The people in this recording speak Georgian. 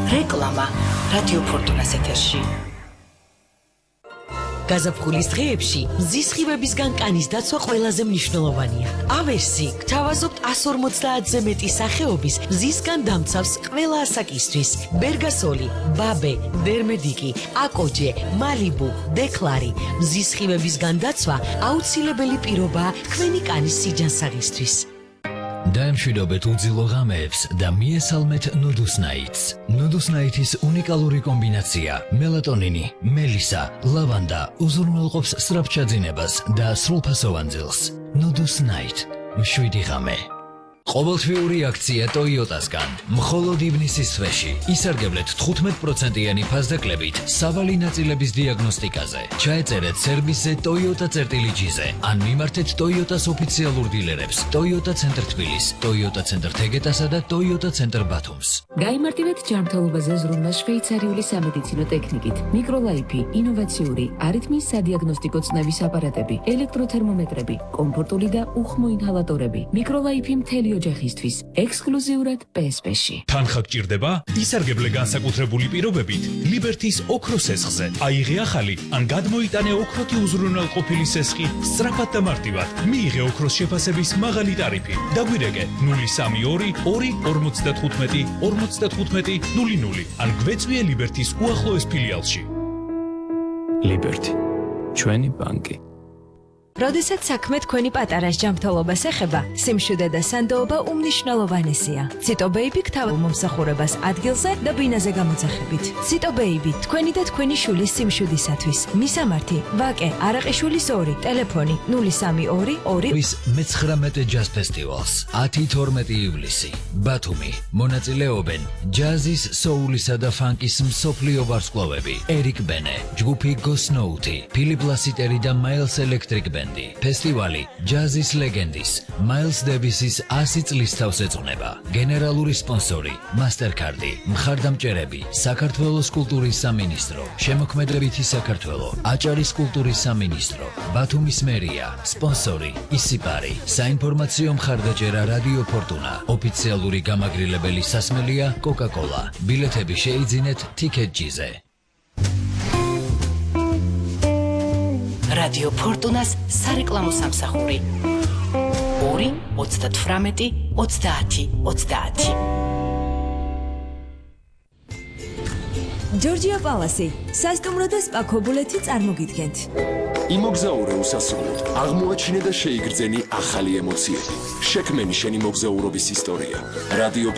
რეკლამა რადიო ფორტუნას ეთერში. გაზაფხულის დღეებში მზის სხივებისგან კანის დაცვა ყველაზე მნიშვნელოვანია. ავერსი გთავაზობთ 150-ზე მეტი სახეობის მზისგან დამცავს ყველა ასაკისთვის. ბერგასოლი, ბაბე, დერმედიკი, აკოჯე, მალიბუ, დეკლარი. მზის სხივებისგან დაცვა აუცილებელი პირობაა თქვენი კანის სიჯანსაღისთვის. დაემშვიდობეთ უძილო ღამეებს და მიესალმეთ ნუდუსნაიტს. ნუდუსნაიტის უნიკალური კომბინაცია მელატონინი, მელისა, ლავანდა უზრუნველყოფს სწრაფჩაძინებას და სრულფასოვან ძილს. ნუდუსნაიტ, მშვიდი ღამე. ყოველთვიური აქცია ტოიოტასგან. მხოლოდ ივნისის თვეში ისარგებლეთ 15%-იანი ფასდაკლებით სავალი ნაწილების დიაგნოსტიკაზე. ჩაეწერეთ სერვისზე toyota.gz-ზე ან მიმართეთ ტოიოტას ოფიციალურ დილერებს ტოიოტა ცენტრ თბილის, ტოიოტა ცენტრ თეგეტასა და ტოიოტა ცენტრ ბათუმს. გაიმართებეთ ჯანმრთელობაზე ზრუნვა შვეიცარიული სამედიცინო ტექნიკით, მიკროლაიფი, ინოვაციური, არითმიის სადიაგნოსტიკო ცნების აპარატები, ელექტროთერმომეტრები, კომფორტული და უხმო ინჰალატორები. მიკროლაიფი მთელი ოჯახისთვის ექსკლუზიურად PSP-ში. თანხა გჭირდება? ისარგებლე განსაკუთრებული პირობებით ლიბერთის ოქროს სესხზე. აიღე ახალი ან გადმოიტანე ოქროთი უზრუნველყოფილი სესხი სწრაფად და მარტივად. მიიღე ოქროს შეფასების მაღალი ტარიფი. დაგვირეკე 032 2 55 00 ან გვეწვიე ლიბერთის უახლოეს ფილიალში. ლიბერთი, ჩვენი ბანკი. როდესაც საქმე თქვენი პატარას ჯანმრთელობას ეხება, სიმშვიდე და სანდოობა უმნიშვნელოვანესია. ციტო ბეიბი გთავაზობთ მომსახურებას ადგილზე და ბინაზე გამოძახებით. ციტო ბეიბი, თქვენი და თქვენი შვილის სიმშვიდისათვის. მისამართი: ვაკე არაყიშვილის 2, ტელეფონი 032 მე-19 ჯაზ ფესტივალს 10-12 ივლისი. ბათუმი. მონაწილეობენ ჯაზის, სოულისა და ფანკის მსოფლიო ვარსკვლავები. ერიკ ბენე, ჯგუფი გოსნოუთი, ფილიპ ლასიტერი და მაილს ელექტრიკ ბენდი. ფესტივალი ჯაზის ლეგენდის მაილს დევისის 100 წლის თავს ეძღვნება. გენერალური სპონსორი მასტერკარდი. მხარდამჭერები საქართველოს კულტურის სამინისტრო, შემოქმედებითი საქართველო, აჭარის კულტურის სამინისტრო, ბათუმის მერია. სპონსორი ისიპარი. საინფორმაციო მხარდაჭერა რადიო ფორტუნა. ოფიციალური გამაგრილებელი სასმელია კოკა-კოლა. ბილეთები შეიძინეთ TicketJet-ზე. რადიო ფორტუნას სარეკლამო სამსახური 2 38 30 30. ჯორჯია პალასი, სასტუმრო და სპა ქობულეთი წარმოგიდგენთ. იმოგზაურე უსასრულოდ, აღმოაჩინე და შეიგრძენი ახალი ემოციები. შექმენი შენი მოგზაურობის ისტორია. რადიო